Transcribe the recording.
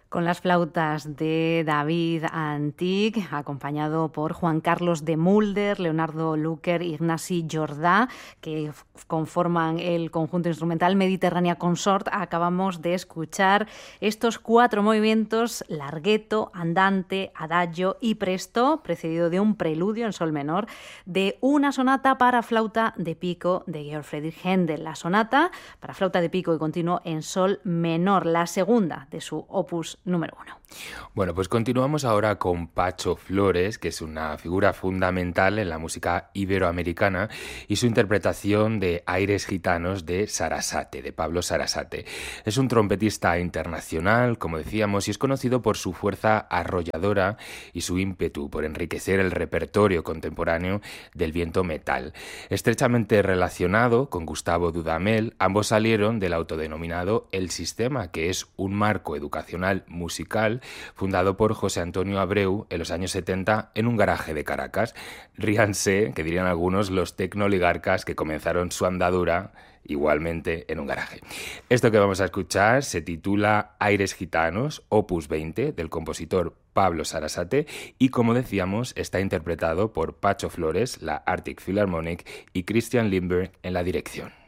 Con las flautas de David Antic, acompañado por Juan Carlos de Mulder, Leonardo Lucker, Ignasi Jordà, que conforman el conjunto instrumental Mediterránea Consort, acabamos de escuchar estos 4 movimientos: larghetto, andante, adagio y presto, precedido de un preludio en sol menor, de una sonata para flauta de pico de Georg Friedrich Händel. La sonata para flauta de pico y continuo en sol menor, la segunda de su opus número 1. Bueno, pues continuamos ahora con Pacho Flores, que es una figura fundamental en la música iberoamericana, y su interpretación de Aires Gitanos de Sarasate, de Pablo Sarasate. Es un trompetista internacional, como decíamos, y es conocido por su fuerza arrolladora y su ímpetu por enriquecer el repertorio contemporáneo del viento metal. Estrechamente relacionado con Gustavo Dudamel, ambos salieron del autodenominado El Sistema, que es un marco educacional musical fundado por José Antonio Abreu en los años 70 en un garaje de Caracas. Ríanse, que dirían algunos, los tecnooligarcas que comenzaron su andadura igualmente en un garaje. Esto que vamos a escuchar se titula Aires Gitanos, opus 20, del compositor Pablo Sarasate, y como decíamos, está interpretado por Pacho Flores, la Arctic Philharmonic, y Christian Lindberg en la dirección.